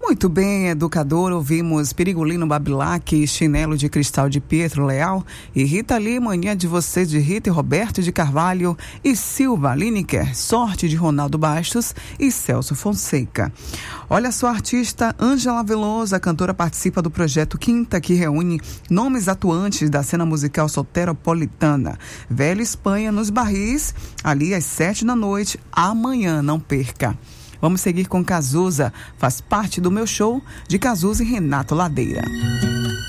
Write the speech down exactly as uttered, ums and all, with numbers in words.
Muito bem, educador, ouvimos Perigolino Babilac, Chinelo de Cristal de Pietro Leal e Rita Lee, Manhã de Vocês de Rita e Roberto de Carvalho e Silva Lineker, Sorte de Ronaldo Bastos e Celso Fonseca. Olha só, a artista Ângela Veloso, a cantora, participa do projeto Quinta, que reúne nomes atuantes da cena musical soteropolitana. Velha Espanha nos Barris, ali às sete da noite, amanhã, não perca. Vamos seguir com Cazuza, faz parte do meu show, de Cazuza e Renato Ladeira.